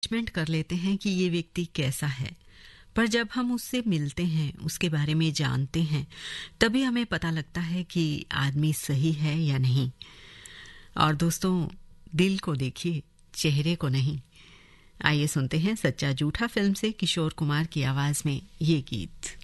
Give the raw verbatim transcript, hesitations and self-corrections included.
Judgement कर लेते हैं कि ये व्यक्ति कैसा है, पर जब हम उससे मिलते हैं, उसके बारे में जानते हैं, तभी हमें पता लगता है कि आदमी सही है या नहीं। और दोस्तों, दिल को देखिए, चेहरे को नहीं। आइए सुनते हैं सच्चा झूठा फिल्म से किशोर कुमार की आवाज में ये गीत।